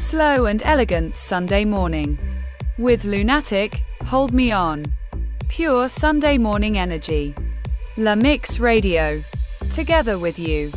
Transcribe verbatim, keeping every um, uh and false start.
slow and elegant Sunday morning. With Lunatic, Hold Me On. Pure Sunday morning energy. La Mix Radio. Together with you.